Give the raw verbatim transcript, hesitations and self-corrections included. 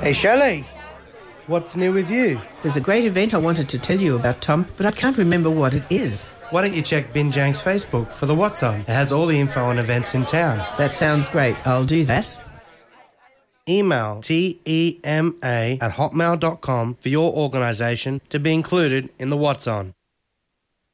Hey, Shelley. What's new with you? There's a great event I wanted to tell you about, Tom, but I can't remember what it is. Why don't you check Binjank's Facebook for the What's On? It has all the info on events in town. That sounds great. I'll do that. Email tema at hotmail dot com for your organisation to be included in the What's On.